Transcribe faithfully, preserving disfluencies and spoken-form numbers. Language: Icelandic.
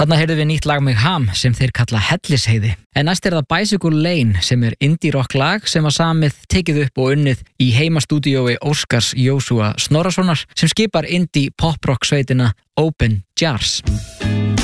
Þarna heyrðum við nýtt lag með Ham sem þeir kalla Hellisheiði. En næst er það Bicycle Lane sem er indie rock lag sem var samið, tekið upp og unnið í heimastúdíói Óskars Jósúa Snorrasonar sem skipar indie pop rock sveitina Open Jars.